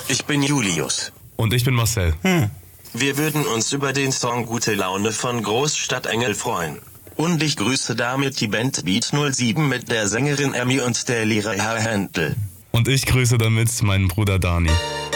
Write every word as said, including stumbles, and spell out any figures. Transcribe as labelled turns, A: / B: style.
A: Ich bin Julius.
B: Und ich bin Marcel.
C: Hm.
A: Wir würden uns über den Song Gute Laune von Großstadtengel freuen. Und ich grüße damit die Band Beat null sieben mit der Sängerin Emmy und der Lehrer Herr Händel.
B: Und ich grüße damit meinen Bruder Dani.